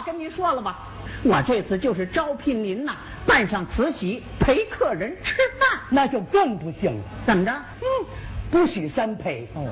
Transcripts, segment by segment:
跟您说了吧，我这次就是招聘您呐，办上慈禧陪客人吃饭， 那就更不行了。 怎么着？ 不许3陪哦，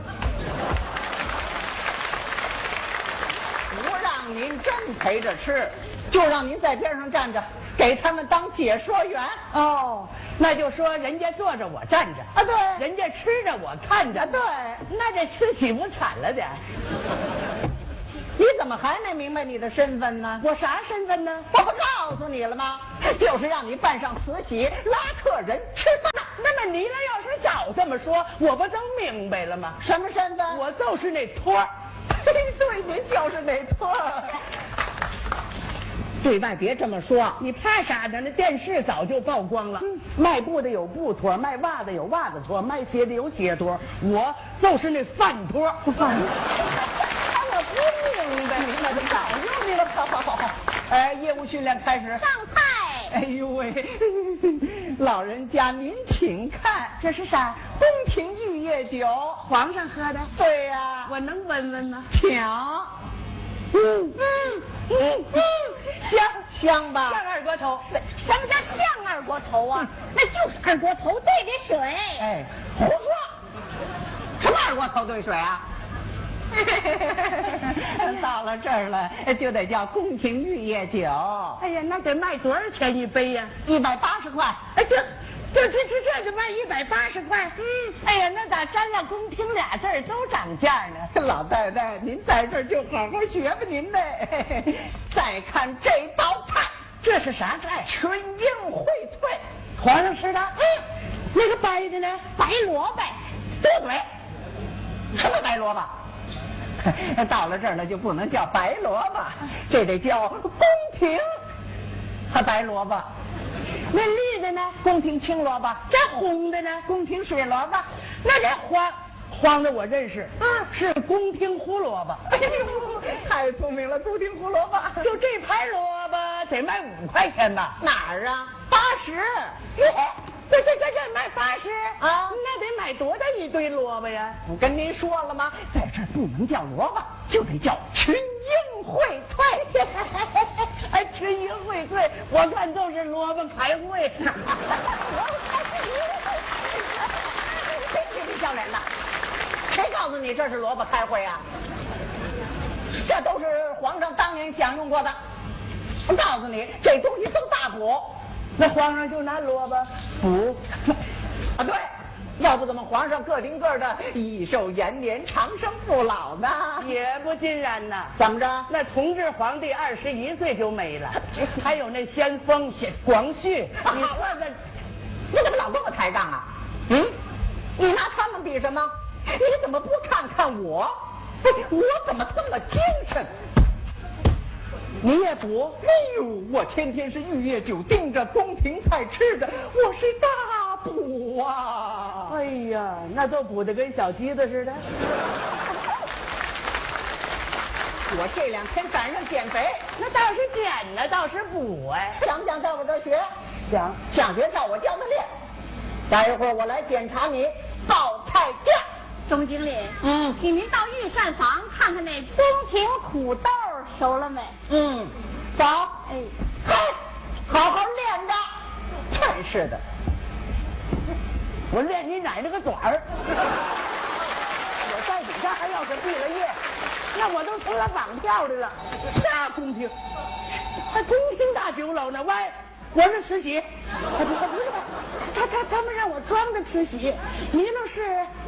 不让您真陪着吃，就让您在边上站着，给他们当解说员。 哦，那就说人家坐着我站着啊，对， 人家吃着我看着， 对， 那这慈禧不惨了点？ 你怎么还没明白你的身份呢？ 我啥身份呢？ 我不告诉你了吗？就是让你办上慈禧拉客人吃饭。 那么你要是早这么说，我不就明白了吗？ 什么身份？ 我就是那托儿。 对，您就是那托儿。对外别这么说， 你怕啥呢？那电视早就曝光了，卖布的有布托，卖袜子有袜子托，卖鞋的有鞋托，我就是那饭托。 饭托。我不明白，明白就早就明白。好，业务训练开始， 上菜。 哎呦喂，老人家您请看， 这是啥？ 宫廷玉液酒， 皇上喝的。 对呀， 我能闻闻吗？ 抢。香吧？ 像二锅头。 什么叫像二锅头啊？那就是二锅头兑的水。 哎，胡说！什么二锅头兑水啊？到了这儿了，就得叫宫廷玉液酒。 哎呀，那得卖多少钱一杯呀 ？180块。 哎，这就卖180块。哎呀，那咋沾了宫廷俩字都涨价呢？ 老太太，您在这儿就好好学吧您呢。再看这道菜， 这是啥菜？ 群英荟萃， 皇上吃的。那个白的呢？ 白萝卜。 多嘴，什么白萝卜？到了这儿了就不能叫白萝卜，这得叫宫廷白萝卜。 那绿的呢？ 宫廷青萝卜。 这红的呢？ 宫廷水萝卜。 那这黄的我认识，是宫廷胡萝卜。 哎呦，太聪明了，宫廷胡萝卜。 就这盘萝卜得卖5块钱吧？ 哪儿啊？80。 这卖80 啊？ 那得买多大一堆萝卜呀？ 不跟您说了吗？在这儿不能叫萝卜，就得叫群英荟萃。 哎，群英荟萃，我看都是萝卜开会。 谁嬉皮笑脸的？谁告诉你这是萝卜开会啊？这都是皇上当年享用过的。我告诉你，这东西都大补。 那皇上就拿萝卜补啊？对，要不怎么皇上个顶个的益寿延年、长生不老呢？ 也不尽然呐。 怎么着？ 那同治皇帝21岁就没了，还有那先锋广旭，你算算， 你怎么老跟我抬杠啊？你拿他们比什么？你怎么不看看我？我怎么这么精神？ 你也补？ 哎呦，我天天是玉液酒盯着，宫廷菜吃着，我是大补啊！ 哎呀，那都补得跟小鸡子似的。 我这2天赶上减肥， 那倒是减呢，倒是补哎。 想不想到我这儿学？ 想学照我教的练。待一会儿我来检查你报菜价。 钟经理，请您到御膳房看看那宫廷土豆熟了没？ 走。好好练着。真是的， 我练你奶奶个爪儿！我在底下还要是毕了业，那我都成了绑票的了。啥宫廷？还宫廷大酒楼呢？喂，我是慈禧。他们让我装的慈禧，你那是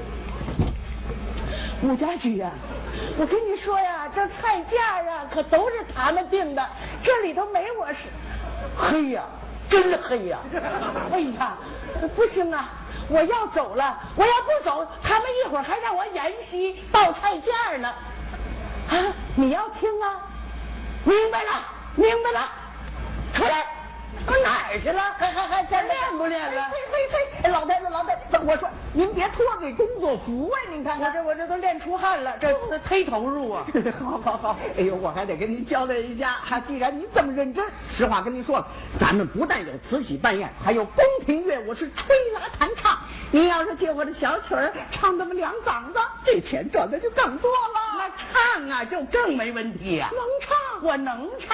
物价局呀。我跟你说呀，这菜价啊可都是他们定的，这里头没我是。黑呀，真黑呀！哎呀，不行啊，我要走了，我要不走，他们一会儿还让我演戏报菜价呢。啊，你要听啊？明白了，出来。我哪儿去了？还练不练了？ 嘿，老太太，我说您别脱嘴工作服啊！您看看， 我这都练出汗了，这忒投入啊！ 好，哎呦，我还得跟您交代一下，既然您这么认真，实话跟您说了，咱们不但有慈禧办宴，还有宫廷乐舞是吹拉弹唱。您要是借我的小曲儿唱那么2嗓子，这钱赚的就更多了。 那唱啊，就更没问题呀。 能唱， 我能唱。